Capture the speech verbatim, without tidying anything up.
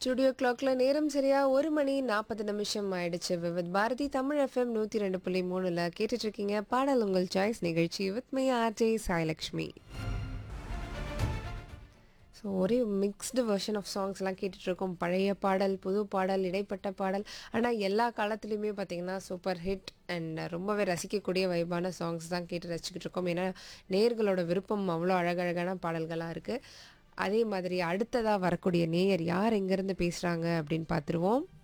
Studio கிளாக்ல நேரம் சரியா ஒரு மணி நாற்பது நிமிஷம் ஆயிடுச்சு. விவித் பாரதி தமிழ் எஃப்எம் நூற்றி ரெண்டு புள்ளி மூணுல கேட்டுட்டு இருக்கீங்க பாடல் உங்கள் சாய்ஸ் நிகழ்ச்சி with me RJ Sailakshmi. So ஒரே மிக்ஸ்டு வெர்ஷன் ஆஃப் சாங்ஸ்லாம் கேட்டுட்டு இருக்கோம். பழைய பாடல், புது பாடல், இடைப்பட்ட பாடல். ஆனால் எல்லா காலத்துலேயுமே பார்த்தீங்கன்னா சூப்பர் ஹிட் அண்ட் ரொம்பவே ரசிக்கக்கூடிய வைபான சாங்ஸ் தான் கேட்டு ரசிச்சுக்கிட்டு இருக்கோம். ஏன்னா நேயர்களோட விருப்பம் அவ்வளோ அழகழகான பாடல்களாக இருக்குது. அதே மாதிரி அடுத்ததாக வரக்கூடிய நேயர் யார் எங்கேருந்து பேசுகிறாங்க அப்படின்னு பார்த்துருவோம்.